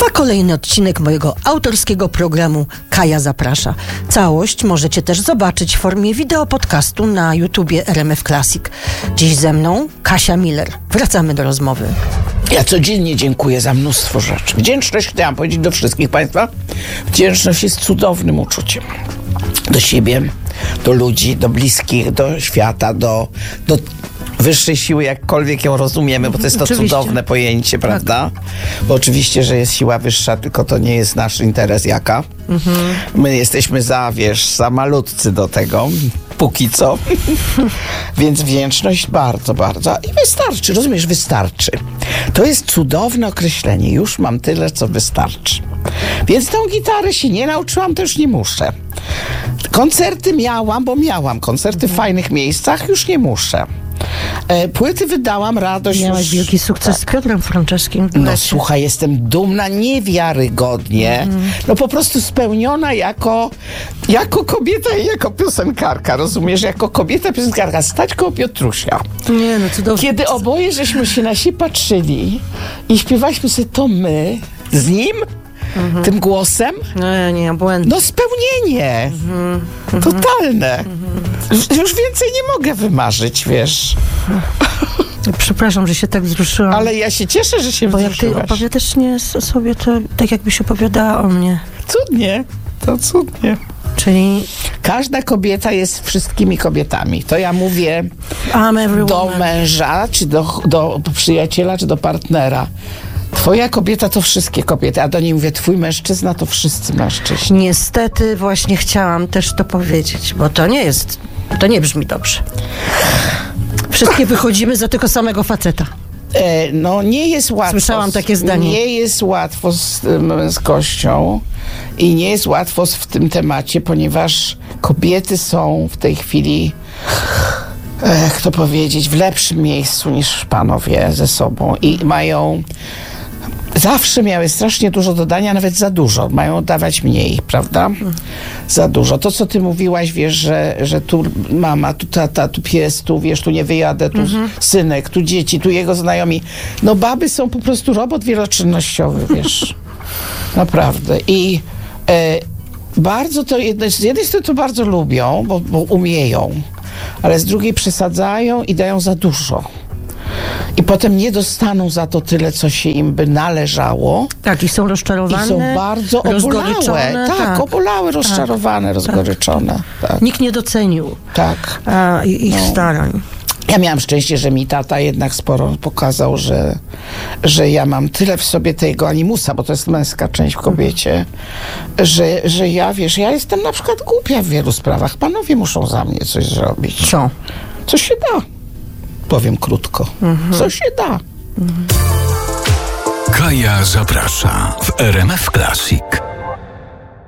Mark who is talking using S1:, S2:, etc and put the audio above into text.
S1: Trwa kolejny odcinek mojego autorskiego programu Kaja Zaprasza. Całość możecie też zobaczyć w formie wideo podcastu na YouTubie RMF Classic. Dziś ze mną Kasia Miller. Wracamy do rozmowy.
S2: Ja codziennie dziękuję za mnóstwo rzeczy. Wdzięczność, chciałam powiedzieć do wszystkich Państwa, wdzięczność jest cudownym uczuciem. Do siebie, do ludzi, do bliskich, do świata, do wyższej siły, jakkolwiek ją rozumiemy, bo to jest to cudowne pojęcie, prawda? Bo oczywiście, że jest siła wyższa, tylko to nie jest nasz interes jaka. My jesteśmy za malutcy do tego, póki co. Więc wdzięczność bardzo, bardzo. I wystarczy, rozumiesz, wystarczy. To jest cudowne określenie. Już mam tyle, co wystarczy. Więc tą gitarę się nie nauczyłam, to już nie muszę. Koncerty miałam, bo miałam koncerty w fajnych miejscach, już nie muszę. Płyty wydałam, radość.
S1: Miałaś wielki sukces z Piotrem Franczewskim.
S2: No słuchaj, jestem dumna niewiarygodnie. No po prostu spełniona jako kobieta i jako piosenkarka, rozumiesz? Jako kobieta piosenkarka, stać koło Piotrusia.
S1: Nie, no cudownie.
S2: Kiedy oboje żeśmy się na siebie patrzyli i śpiewaliśmy sobie to my z nim, tym głosem.
S1: No nie, błędne.
S2: No spełnienie. Totalne. Już więcej nie mogę wymarzyć, wiesz.
S1: Przepraszam, że się tak wzruszyłam.
S2: Ale ja się cieszę, że się wzruszyłaś.
S1: Bo jak ty opowiadasz nie sobie, to tak jakbyś opowiadała o mnie.
S2: Cudnie, to cudnie.
S1: Czyli
S2: każda kobieta jest wszystkimi kobietami. To ja mówię do męża, czy do przyjaciela, czy do partnera. Twoja kobieta to wszystkie kobiety, a do niej mówię, twój mężczyzna to wszyscy mężczyźni.
S1: Niestety właśnie chciałam też to powiedzieć, bo to nie brzmi dobrze. Wszystkie wychodzimy za tego samego faceta.
S2: No nie jest łatwo.
S1: Słyszałam takie zdanie.
S2: Nie jest łatwo z męskością i nie jest łatwo w tym temacie, ponieważ kobiety są w tej chwili, jak to powiedzieć, w lepszym miejscu niż panowie ze sobą i zawsze miały strasznie dużo do dania, nawet za dużo. Mają dawać mniej, prawda? Za dużo. To, co ty mówiłaś, wiesz, że tu mama, tu tata, tu pies, tu wiesz, tu nie wyjadę, tu synek, tu dzieci, tu jego znajomi. No baby są po prostu robot wieloczynnościowy, wiesz. Naprawdę. I bardzo to, z jednej strony to bardzo lubią, bo umieją, ale z drugiej przesadzają i dają za dużo. I potem nie dostaną za to tyle, co się im by należało.
S1: Tak, i są rozczarowane.
S2: I są bardzo obolałe. Tak, obolałe, rozczarowane, rozgoryczone. Tak.
S1: Nikt nie docenił ich starań.
S2: Ja miałam szczęście, że mi tata jednak sporo pokazał, że ja mam tyle w sobie tego animusa, bo to jest męska część w kobiecie, że ja, wiesz, ja jestem na przykład głupia w wielu sprawach. Panowie muszą za mnie coś zrobić.
S1: Co?
S2: Co się da. Powiem krótko. Co się da.
S3: Kaja zaprasza w RMF Classic.